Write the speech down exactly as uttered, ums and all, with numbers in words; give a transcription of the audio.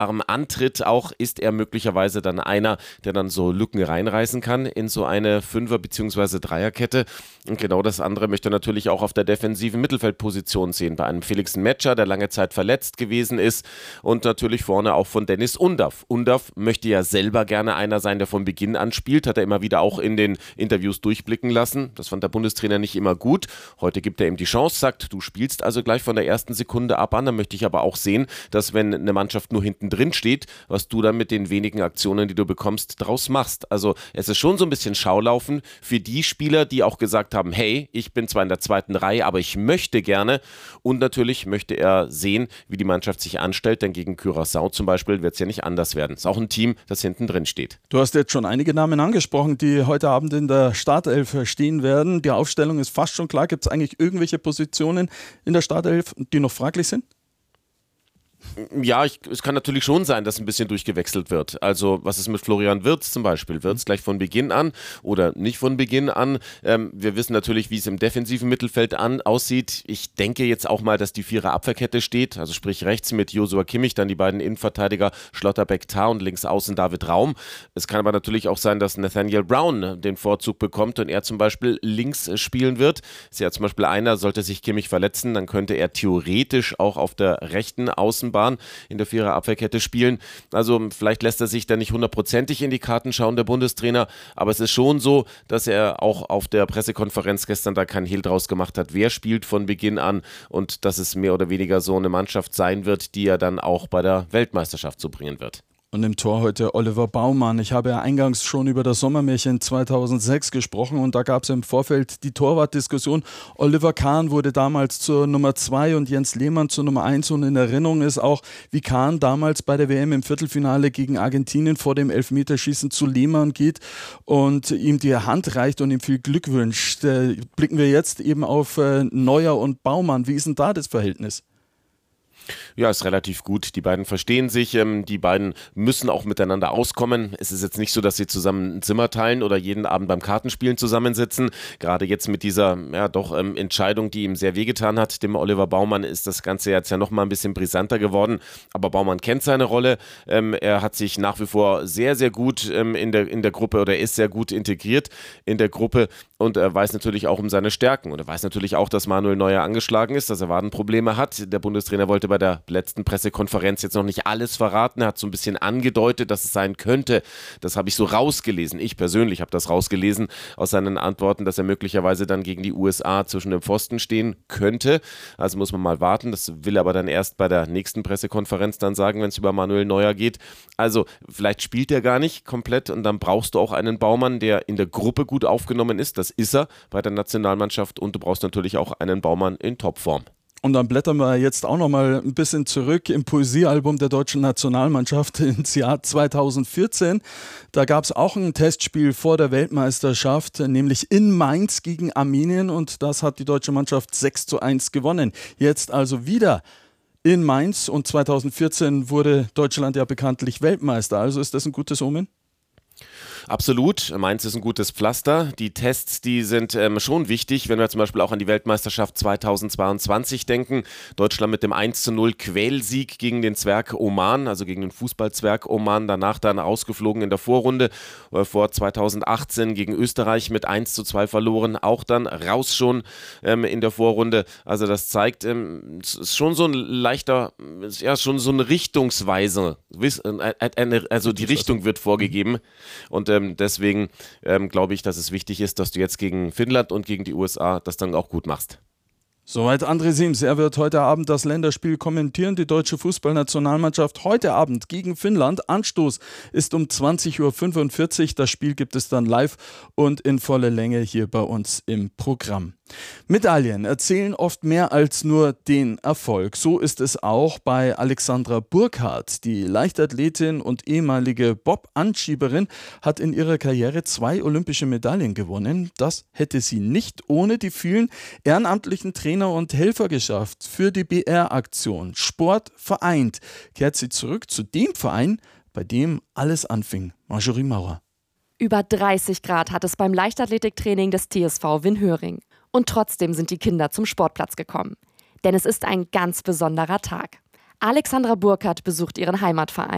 Arm antritt, auch ist er möglicherweise dann einer, der dann so Lücken reinreißen kann in so eine Fünfer- bzw. Dreierkette. Und genau das andere möchte er natürlich auch auf der defensiven Mittelfeldposition sehen. Bei einem Felix Metscher, der lange Zeit verletzt gewesen ist, und natürlich vorne auch von Dennis Undav. Undav möchte ja selber gerne einer sein, der von Beginn an spielt, hat er immer wieder auch in den Interviews durchblicken lassen. Das fand der Bundestrainer nicht immer gut. Heute gibt er ihm die Chance, sagt, du spielst also gleich von der ersten Sekunde ab an. Dann möchte ich aber auch sehen, dass wenn eine Mannschaft nur hinten drin steht, was du dann mit den wenigen Aktionen, die du bekommst, draus machst. Also es ist schon so ein bisschen Schaulaufen für die Spieler, die auch gesagt haben, hey, ich bin zwar in der zweiten Reihe, aber ich möchte gerne. Und natürlich möchte er sehen, wie die Mannschaft sich anstellt, denn gegen Curaçao zum Beispiel wird es ja nicht anders werden. Es ist auch ein Team, das hinten drin steht. Du hast jetzt schon einige Namen angesprochen, die heute Abend in der Startelf stehen werden. Die Aufstellung ist fast schon klar. Gibt es eigentlich irgendwelche Positionen in der Startelf, die noch fraglich sind? Ja, ich, es kann natürlich schon sein, dass ein bisschen durchgewechselt wird. Also was ist mit Florian Wirtz zum Beispiel? Wirtz gleich von Beginn an oder nicht von Beginn an? Ähm, wir wissen natürlich, wie es im defensiven Mittelfeld an, aussieht. Ich denke jetzt auch mal, dass die Vierer-Abwehrkette steht, also sprich rechts mit Joshua Kimmich, dann die beiden Innenverteidiger Schlotterbeck-Tah und links außen David Raum. Es kann aber natürlich auch sein, dass Nathaniel Brown den Vorzug bekommt und er zum Beispiel links spielen wird. Ist ja zum Beispiel einer, sollte sich Kimmich verletzen, dann könnte er theoretisch auch auf der rechten Außenbahn in der Vierer-Abwehrkette spielen. Also vielleicht lässt er sich da nicht hundertprozentig in die Karten schauen, der Bundestrainer, aber es ist schon so, dass er auch auf der Pressekonferenz gestern da keinen Hehl draus gemacht hat, wer spielt von Beginn an und dass es mehr oder weniger so eine Mannschaft sein wird, die er dann auch bei der Weltmeisterschaft so bringen wird. Und im Tor heute Oliver Baumann. Ich habe ja eingangs schon über das Sommermärchen zweitausendsechs gesprochen und da gab es im Vorfeld die Torwartdiskussion. Oliver Kahn wurde damals zur Nummer zwei und Jens Lehmann zur Nummer eins und in Erinnerung ist auch, wie Kahn damals bei der W M im Viertelfinale gegen Argentinien vor dem Elfmeterschießen zu Lehmann geht und ihm die Hand reicht und ihm viel Glück wünscht. Äh, blicken wir jetzt eben auf äh, Neuer und Baumann. Wie ist denn da das Verhältnis? Ja, ist relativ gut. Die beiden verstehen sich, ähm, die beiden müssen auch miteinander auskommen. Es ist jetzt nicht so, dass sie zusammen ein Zimmer teilen oder jeden Abend beim Kartenspielen zusammensitzen. Gerade jetzt mit dieser ja doch ähm, Entscheidung, die ihm sehr wehgetan hat, dem Oliver Baumann, ist das Ganze jetzt ja noch mal ein bisschen brisanter geworden. Aber Baumann kennt seine Rolle. Ähm, er hat sich nach wie vor sehr, sehr gut ähm, in der, in der Gruppe oder ist sehr gut integriert in der Gruppe und er weiß natürlich auch um seine Stärken. Und er weiß natürlich auch, dass Manuel Neuer angeschlagen ist, dass er Wadenprobleme hat. Der Bundestrainer wollte bei der letzten Pressekonferenz jetzt noch nicht alles verraten. Er hat so ein bisschen angedeutet, dass es sein könnte. Das habe ich so rausgelesen. Ich persönlich habe das rausgelesen aus seinen Antworten, dass er möglicherweise dann gegen die U S A zwischen dem Pfosten stehen könnte. Also muss man mal warten. Das will er aber dann erst bei der nächsten Pressekonferenz dann sagen, wenn es über Manuel Neuer geht. Also vielleicht spielt er gar nicht komplett und dann brauchst du auch einen Baumann, der in der Gruppe gut aufgenommen ist. Das ist er bei der Nationalmannschaft und du brauchst natürlich auch einen Baumann in Topform. Und dann blättern wir jetzt auch noch mal ein bisschen zurück im Poesiealbum der deutschen Nationalmannschaft ins Jahr zweitausendvierzehn. Da gab es auch ein Testspiel vor der Weltmeisterschaft, nämlich in Mainz gegen Armenien und das hat die deutsche Mannschaft sechs zu eins gewonnen. Jetzt also wieder in Mainz und zweitausendvierzehn wurde Deutschland ja bekanntlich Weltmeister. Also ist das ein gutes Omen? Absolut. Mainz ist ein gutes Pflaster. Die Tests, die sind ähm, schon wichtig, wenn wir zum Beispiel auch an die Weltmeisterschaft zweitausendzweiundzwanzig denken. Deutschland mit dem eins zu null Quälsieg gegen den Zwerg Oman, also gegen den Fußballzwerg Oman, danach dann rausgeflogen in der Vorrunde. Äh, vor zweitausendachtzehn gegen Österreich mit eins zu zwei verloren, auch dann raus schon ähm, in der Vorrunde. Also das zeigt, ähm, es ist schon so ein leichter, ja schon so eine Richtungsweise. Also die Richtung wird vorgegeben und ähm, deswegen ähm, glaube ich, dass es wichtig ist, dass du jetzt gegen Finnland und gegen die U S A das dann auch gut machst. Soweit André Siems. Er wird heute Abend das Länderspiel kommentieren. Die deutsche Fußballnationalmannschaft heute Abend gegen Finnland. Anstoß ist um zwanzig Uhr fünfundvierzig. Das Spiel gibt es dann live und in voller Länge hier bei uns im Programm. Medaillen erzählen oft mehr als nur den Erfolg. So ist es auch bei Alexandra Burkhardt. Die Leichtathletin und ehemalige Bob-Anschieberin hat in ihrer Karriere zwei olympische Medaillen gewonnen. Das hätte sie nicht ohne die vielen ehrenamtlichen Trainer und Helfer geschafft. Für die B R-Aktion Sport vereint kehrt sie zurück zu dem Verein, bei dem alles anfing. Marjorie Maurer. Über dreißig Grad hat es beim Leichtathletiktraining des T S V Winhöring. Und trotzdem sind die Kinder zum Sportplatz gekommen. Denn es ist ein ganz besonderer Tag. Alexandra Burkhardt besucht ihren Heimatverein.